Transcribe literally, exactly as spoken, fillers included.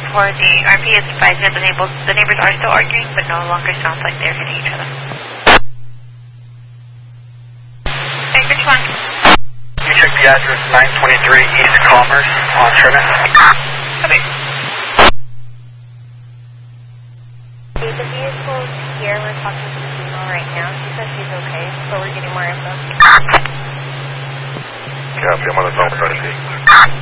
for the R P has advised that the neighbors, the neighbors are still arguing, but no longer sounds like they're hitting each other. Hey, which one? You check the address nine twenty-three East Commerce on Trinity. Okay. The vehicle's here. We're talking to the female right now. She says she's okay, but we're getting more info. Copy. I'm on the phone with R P.